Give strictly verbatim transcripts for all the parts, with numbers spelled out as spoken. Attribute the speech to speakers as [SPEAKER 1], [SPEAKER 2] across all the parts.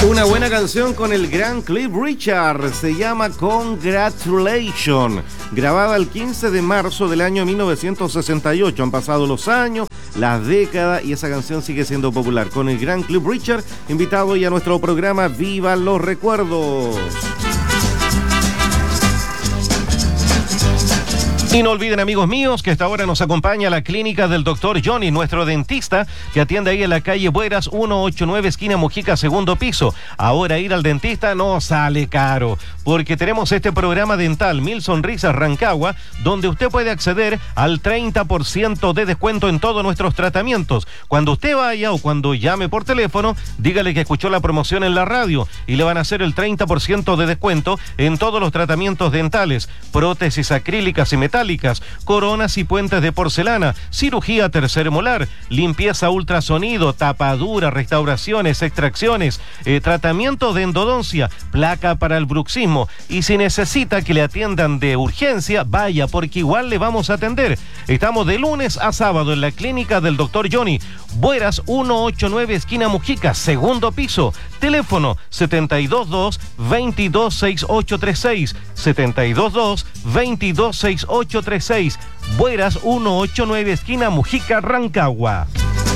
[SPEAKER 1] Una buena canción con el gran Cliff Richard, se llama Congratulations, grabada el quince de marzo del año mil novecientos sesenta y ocho. Han pasado los años, las décadas y esa canción sigue siendo popular. Con el gran Cliff Richard, invitado hoy a nuestro programa Viva los Recuerdos. Y no olviden, amigos míos, que esta hora nos acompaña la clínica del doctor Johnny, nuestro dentista, que atiende ahí en la calle Bueras, ciento ochenta y nueve, esquina Mojica, segundo piso. Ahora ir al dentista no sale caro, porque tenemos este programa dental Mil Sonrisas Rancagua, donde usted puede acceder al treinta por ciento de descuento en todos nuestros tratamientos. Cuando usted vaya o cuando llame por teléfono, dígale que escuchó la promoción en la radio y le van a hacer el treinta por ciento de descuento en todos los tratamientos dentales, prótesis acrílicas y metálicas, coronas y puentes de porcelana, cirugía tercer molar, limpieza ultrasonido, tapadura, restauraciones, extracciones, eh, tratamiento de endodoncia, placa para el bruxismo. Y si necesita que le atiendan de urgencia, vaya, porque igual le vamos a atender. Estamos de lunes a sábado en la clínica del doctor Johnny, Bueras ciento ochenta y nueve, esquina Mujica, segundo piso. Teléfono setenta y dos dos, veintidós, sesenta y ocho treinta y seis, setenta y dos dos, veintidós, sesenta y ocho treinta y seis, Bueras ciento ochenta y nueve, esquina Mujica, Rancagua.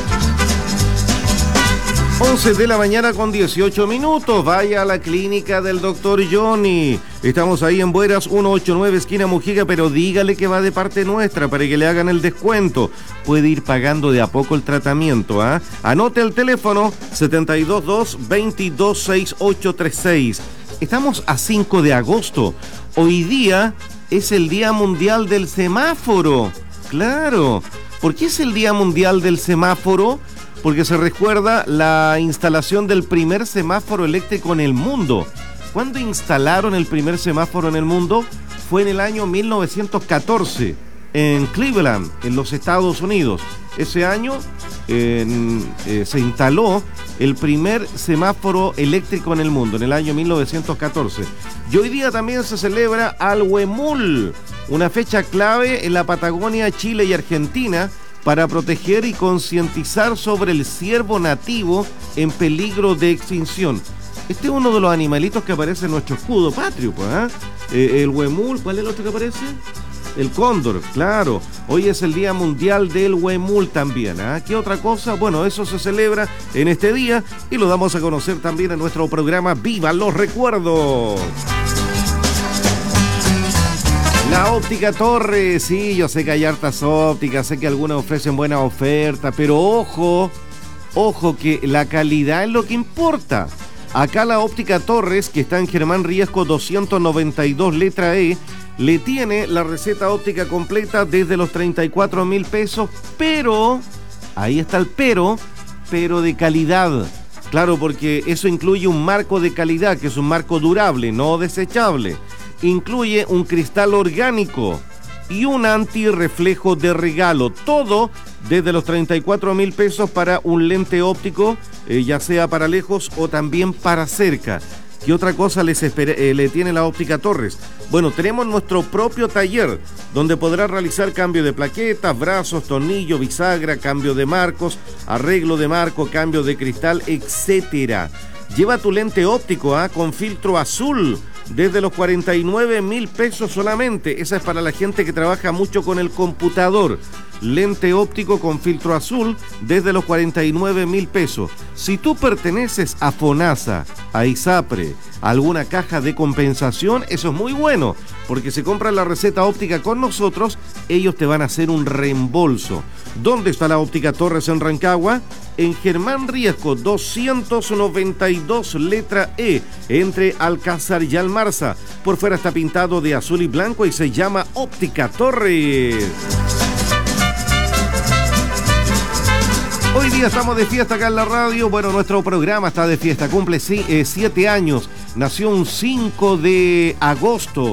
[SPEAKER 1] once de la mañana con dieciocho minutos. Vaya a la clínica del doctor Johnny. Estamos ahí en Bueras ciento ochenta y nueve, esquina Mujica, pero dígale que va de parte nuestra para que le hagan el descuento. Puede ir pagando de a poco el tratamiento, ¿ah? ¿eh? Anote el teléfono setenta y dos dos, veintidós, sesenta y ocho treinta y seis. Estamos a cinco de agosto. Hoy día es el Día Mundial del Semáforo. Claro. ¿Por qué es el Día Mundial del Semáforo? Porque se recuerda la instalación del primer semáforo eléctrico en el mundo. ¿Cuándo instalaron el primer semáforo en el mundo? Fue en el año mil novecientos catorce, en Cleveland, en los Estados Unidos. Ese año eh, eh, se instaló el primer semáforo eléctrico en el mundo, en el año mil novecientos catorce. Y hoy día también se celebra al Huemul, una fecha clave en la Patagonia, Chile y Argentina, para proteger y concientizar sobre el ciervo nativo en peligro de extinción. Este es uno de los animalitos que aparece en nuestro escudo patrio, pues, ¿eh? Eh, el huemul, ¿cuál es el otro que aparece? El cóndor, claro. Hoy es el Día Mundial del Huemul también, ¿eh? ¿Qué otra cosa? Bueno, eso se celebra en este día y lo damos a conocer también en nuestro programa Viva los Recuerdos. La óptica Torres, sí, yo sé que hay hartas ópticas, sé que algunas ofrecen buenas ofertas, pero ojo, ojo que la calidad es lo que importa. Acá la óptica Torres, que está en Germán Riesco doscientos noventa y dos, letra E, le tiene la receta óptica completa desde los treinta y cuatro mil pesos, pero, ahí está el pero, pero de calidad. Claro, porque eso incluye un marco de calidad, que es un marco durable, no desechable. Incluye un cristal orgánico y un antirreflejo de regalo. Todo desde los treinta y cuatro mil pesos para un lente óptico, eh, ya sea para lejos o también para cerca. ¿Qué otra cosa les espera, eh, le tiene la óptica Torres? Bueno, tenemos nuestro propio taller donde podrá realizar cambio de plaquetas, brazos, tornillo, bisagra, cambio de marcos, arreglo de marco, cambio de cristal, etcétera. Lleva tu lente óptico ¿eh? con filtro azul desde los cuarenta y nueve mil pesos solamente. Esa es para la gente que trabaja mucho con el computador. Lente óptico con filtro azul desde los cuarenta y nueve mil pesos. Si tú perteneces a FONASA, a ISAPRE, a alguna caja de compensación, eso es muy bueno, porque si compras la receta óptica con nosotros, ellos te van a hacer un reembolso. ¿Dónde está la óptica Torres en Rancagua? En Germán Riesco doscientos noventa y dos, letra E, entre Alcázar y Almarza. Por fuera está pintado de azul y blanco y se llama Óptica Torres. Hoy día estamos de fiesta acá en la radio. Bueno, nuestro programa está de fiesta. Cumple sí, eh, siete años. Nació un cinco de agosto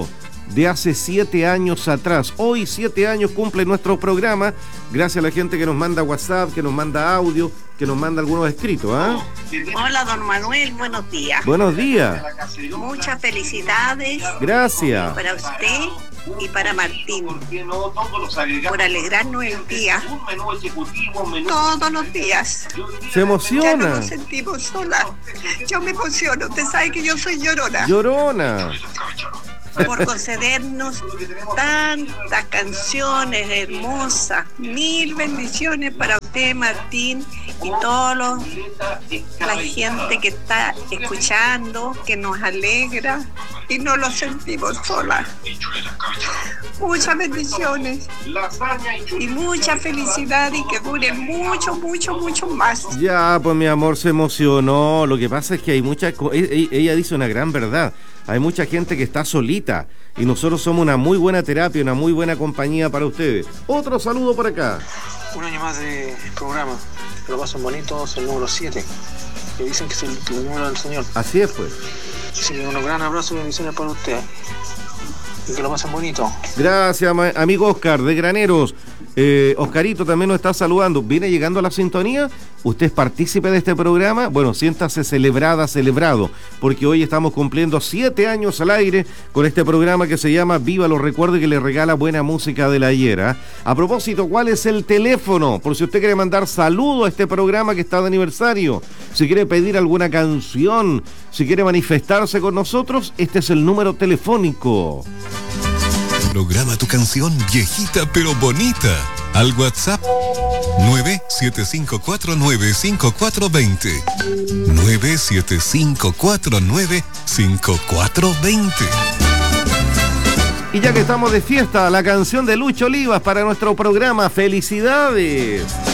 [SPEAKER 1] de hace siete años atrás. Hoy siete años cumple nuestro programa, gracias a la gente que nos manda WhatsApp, que nos manda audio, que nos manda algunos escritos. ¿eh?
[SPEAKER 2] Hola, don Manuel, buenos días.
[SPEAKER 1] Buenos días.
[SPEAKER 2] Muchas felicidades.
[SPEAKER 1] Gracias.
[SPEAKER 2] Para usted y para Martín, por alegrarnos el día todos los días.
[SPEAKER 1] Se emociona.
[SPEAKER 2] Ya no nos sentimos solas. Yo me emociono, usted sabe que yo soy llorona.
[SPEAKER 1] Llorona.
[SPEAKER 2] Por concedernos tantas canciones hermosas. Mil bendiciones para usted, Martín, y toda la gente que está escuchando, que nos alegra y no lo sentimos solas. Muchas bendiciones y mucha felicidad y que dure mucho, mucho, mucho más.
[SPEAKER 1] Ya, pues mi amor se emocionó. Lo que pasa es que hay muchas... Ella dice una gran verdad. Hay mucha gente que está solita y nosotros somos una muy buena terapia, una muy buena compañía para ustedes. Otro saludo por acá.
[SPEAKER 3] Un año más de programa. Que lo pasan bonito, es el número siete. Que dicen que es el, el número del Señor.
[SPEAKER 1] Así es, pues.
[SPEAKER 3] Así que un gran abrazo y bendiciones para usted. Y que lo pasen bonito.
[SPEAKER 1] Gracias, amigo Oscar de Graneros. Eh, Oscarito también nos está saludando. ¿Viene llegando a la sintonía? ¿Usted es partícipe de este programa? Bueno, siéntase celebrada, celebrado, porque hoy estamos cumpliendo siete años al aire con este programa que se llama Viva los Recuerdos y que le regala buena música de la ayer. ¿eh? A propósito, ¿cuál es el teléfono? Por si usted quiere mandar saludo a este programa que está de aniversario, si quiere pedir alguna canción, si quiere manifestarse con nosotros, este es el número telefónico.
[SPEAKER 4] Programa tu canción viejita pero bonita al WhatsApp nueve siete cinco cuatro nueve cinco cuatro dos cero nueve siete cinco cuatro nueve cinco cuatro dos cero.
[SPEAKER 1] Y ya que estamos de fiesta, la canción de Lucho Olivas para nuestro programa. ¡Felicidades!